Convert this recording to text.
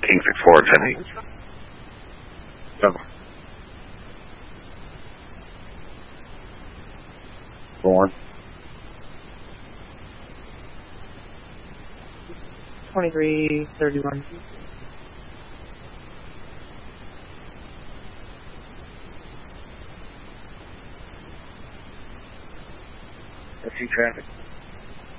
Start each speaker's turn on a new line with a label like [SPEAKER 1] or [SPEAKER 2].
[SPEAKER 1] King 64, 10-8.
[SPEAKER 2] Go. Born.
[SPEAKER 3] 2331.
[SPEAKER 2] SC traffic.